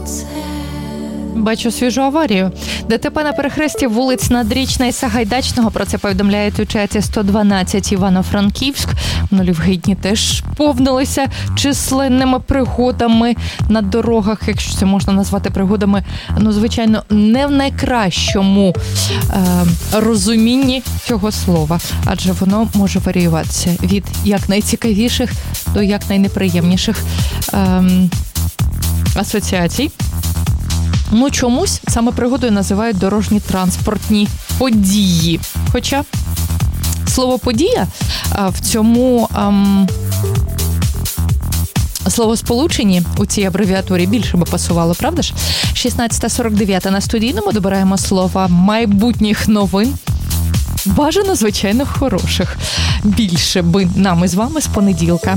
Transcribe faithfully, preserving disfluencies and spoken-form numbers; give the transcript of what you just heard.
Бачу свіжу аварію. ДТП на перехресті вулиць Надрічна і Сагайдачного. Про це повідомляють у чаті сто дванадцять Івано-Франківськ. Минулі вихідні теж повнилися численними пригодами на дорогах, якщо це можна назвати пригодами, ну, звичайно, не в найкращому е, розумінні цього слова, адже воно може варіюватися від як найцікавіших до як найнеприємніших е, асоціацій. Ну, чомусь саме пригодою називають дорожні транспортні події. Хоча слово «подія» в цьому ем, словосполученні у цій абревіатурі більше би пасувало, правда ж? шістнадцята сорок дев'ять на студійному добираємо слова майбутніх новин. Бажано, звичайно, хороших. Більше би нам із вами з понеділка.